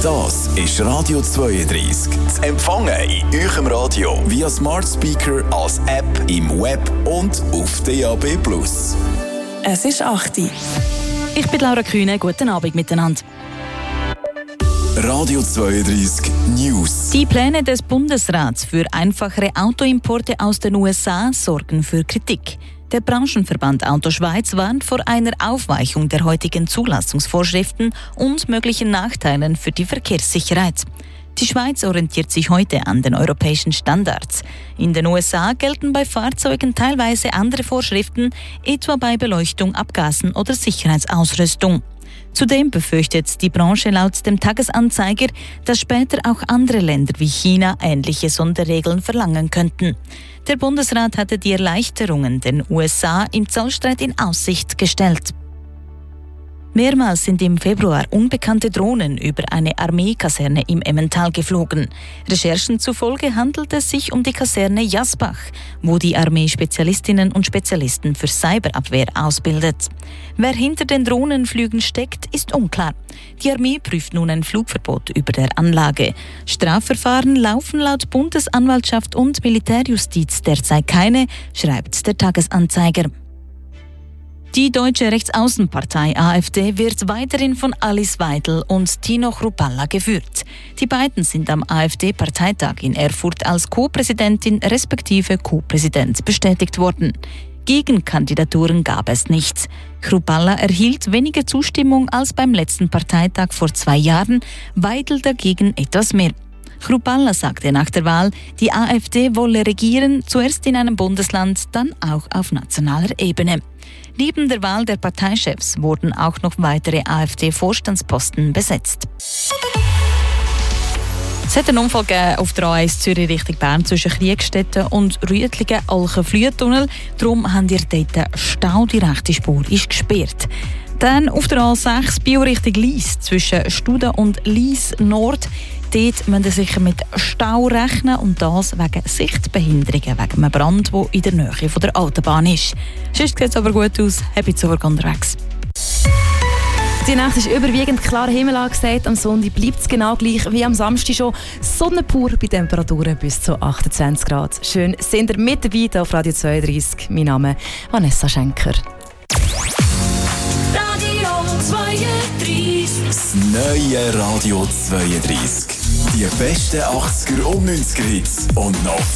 Das ist Radio 32. Zu empfangen in eurem Radio via Smart Speaker, als App, im Web und auf DAB+. Es ist 8 Uhr. Ich bin Laura Kühne. Guten Abend miteinander. Radio 32 News. Die Pläne des Bundesrats für einfachere Autoimporte aus den USA sorgen für Kritik. Der Branchenverband Auto Schweiz warnt vor einer Aufweichung der heutigen Zulassungsvorschriften und möglichen Nachteilen für die Verkehrssicherheit. Die Schweiz orientiert sich heute an den europäischen Standards. In den USA gelten bei Fahrzeugen teilweise andere Vorschriften, etwa bei Beleuchtung, Abgasen oder Sicherheitsausrüstung. Zudem befürchtet die Branche laut dem Tagesanzeiger, dass später auch andere Länder wie China ähnliche Sonderregeln verlangen könnten. Der Bundesrat hatte die Erleichterungen den USA im Zollstreit in Aussicht gestellt. Mehrmals sind im Februar unbekannte Drohnen über eine Armeekaserne im Emmental geflogen. Recherchen zufolge handelt es sich um die Kaserne Jasbach, wo die Armee Spezialistinnen und Spezialisten für Cyberabwehr ausbildet. Wer hinter den Drohnenflügen steckt, ist unklar. Die Armee prüft nun ein Flugverbot über der Anlage. Strafverfahren laufen laut Bundesanwaltschaft und Militärjustiz derzeit keine, schreibt der Tagesanzeiger. Die deutsche Rechtsaußenpartei AfD wird weiterhin von Alice Weidel und Tino Chrupalla geführt. Die beiden sind am AfD-Parteitag in Erfurt als Co-Präsidentin respektive Co-Präsident bestätigt worden. Gegenkandidaturen gab es nicht. Chrupalla erhielt weniger Zustimmung als beim letzten Parteitag vor 2 Jahren, Weidel dagegen etwas mehr. Chrupalla sagte nach der Wahl, die AfD wolle regieren, zuerst in einem Bundesland, dann auch auf nationaler Ebene. Neben der Wahl der Parteichefs wurden auch noch weitere AfD-Vorstandsposten besetzt. Es hat einen Unfall gegeben auf der A1 Zürich Richtung Bern zwischen Kriegstetten und Rüetlingen-Alchen-Flüetunnel. Darum haben wir dort Stau, die rechte Spur ist gesperrt. Dann auf der A6 Bio Richtung Lies zwischen Studen und Lies Nord. Dort müssen Sie sicher mit Stau rechnen und das wegen Sichtbehinderungen, wegen einem Brand, der in der Nähe von der Autobahn ist. Sonst sieht es aber gut aus, happy zu unterwegs. Die Nacht ist überwiegend klarer Himmel angesagt. Am Sonntag bleibt es genau gleich wie am Samstag schon. Sonne pur bei Temperaturen bis zu 28 Grad. Schön sind ihr mit dabei hier auf Radio 32. Mein Name ist Vanessa Schenker. Radio 32. Das neue Radio 32. Die besten 80er und 90er Hits und noch